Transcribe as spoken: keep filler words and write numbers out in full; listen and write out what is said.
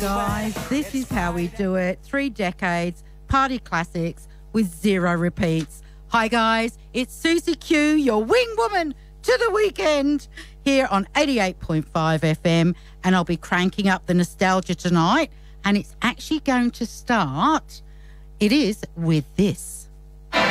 guys. This is how we do it. Three decades, party classics with zero repeats. Hi, guys. It's Susie Q, your wing woman to the weekend, here on eighty-eight point five F M. And I'll be cranking up the nostalgia tonight. And it's actually going to start, it is with this.